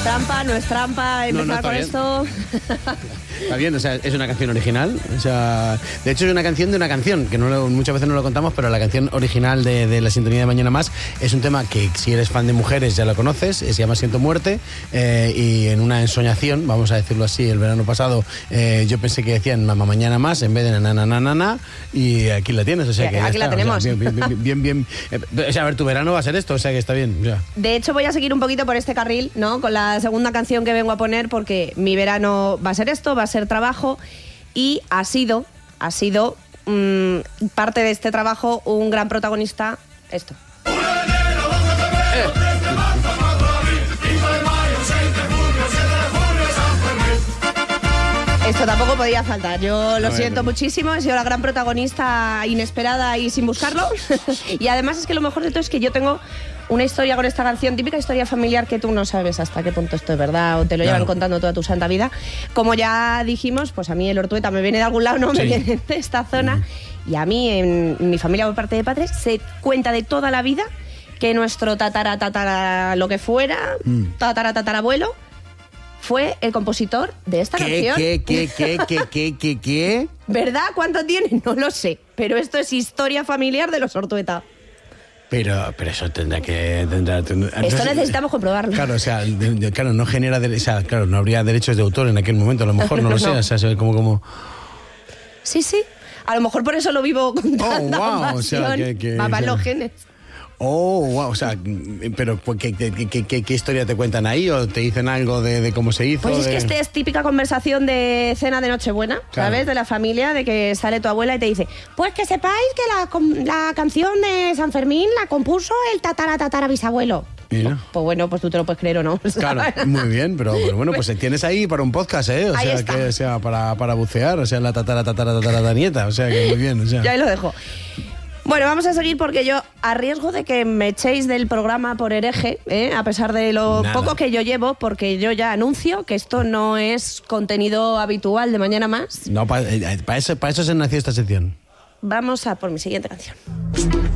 Trampa, no es trampa, empezar con esto. Está bien, o sea, es una canción original. O sea, de hecho es una canción de una canción, que muchas veces no lo contamos, pero la canción original de la sintonía de Mañana Más es un tema que si eres fan de mujeres ya lo conoces, se llama Siento Muerte, y en una ensoñación, vamos a decirlo así, el verano pasado yo pensé que decían Mamá Mañana Más en vez de na, y aquí la tienes, o sea que aquí la tenemos. O sea, bien. O sea, a ver, tu verano va a ser esto, o sea que está bien. O sea. De hecho voy a seguir un poquito por este carril, ¿no? Con la segunda canción que vengo a poner, porque mi verano va a ser esto, va a ser trabajo, y ha sido parte de este trabajo un gran protagonista, esto. Esto tampoco podía faltar, yo lo siento muchísimo, he sido la gran protagonista inesperada y sin buscarlo. Y además es que lo mejor de todo es que yo tengo una historia con esta canción, típica historia familiar que tú no sabes hasta qué punto esto es verdad o te lo llevan contando toda tu santa vida. Como ya dijimos, pues a mí el Ortueta me viene de algún lado, no me viene de esta zona. Y a mí, en mi familia por parte de padres, se cuenta de toda la vida que nuestro tatara lo que fuera, tatarabuelo, fue el compositor de esta canción. ¿Qué? ¿Verdad? ¿Cuánto tiene? No lo sé. Pero esto es historia familiar de los Ortueta. Pero eso tendrá. Esto necesitamos comprobarlo. Claro, o sea, no genera, claro, no habría derechos de autor en aquel momento, a lo mejor, no lo sé, o sea, como... Sí. A lo mejor por eso lo vivo con tanta pasión. O sea, Papá, los genes. Wow, o sea, pero ¿qué historia te cuentan ahí? ¿O te dicen algo de cómo se hizo? Pues es que es típica conversación de cena de Nochebuena, ¿sabes? De la familia, de que sale tu abuela y te dice, pues que sepáis que la canción de San Fermín la compuso el tatarabisabuelo. Mira. Pues bueno, pues tú te lo puedes creer o no. Claro, muy bien, pero bueno, pues tienes ahí para un podcast, ¿eh? O sea, que sea para bucear, o sea, la nieta, o sea, que muy bien, o sea. Ya ahí lo dejo. Bueno, vamos a seguir porque yo, a riesgo de que me echéis del programa por hereje, a pesar de lo poco que yo llevo, porque yo ya anuncio que esto no es contenido habitual de Mañana Más. No, para eso se nació esta sección. Vamos a por mi siguiente canción.